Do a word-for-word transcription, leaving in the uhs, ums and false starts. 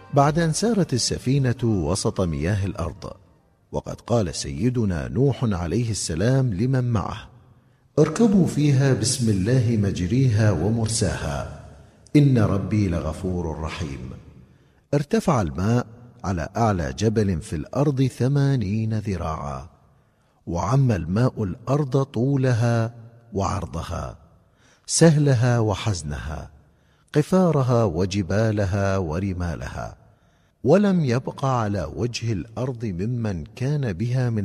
بعد أن سارت السفينة وسط مياه الأرض، وقد قال سيدنا نوح عليه السلام لمن معه: اركبوا فيها بسم الله مجريها ومرساها إن ربي لغفور رحيم. ارتفع الماء على أعلى جبل في الأرض ثمانين ذراعا، وعم الماء الأرض طولها وعرضها، سهلها وحزنها، قفارها وجبالها ورمالها، ولم يبق على وجه الأرض ممن كان بها من